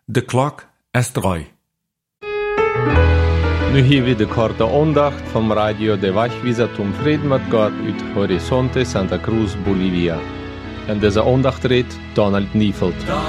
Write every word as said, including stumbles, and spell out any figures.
De klok is drei. Nu hier wir de korte Ondacht vom Radio der Wachwieser zum Frieden mit Gott uit Horizonte Santa Cruz, Bolivia. En deze ondacht redt Donald Nieveld.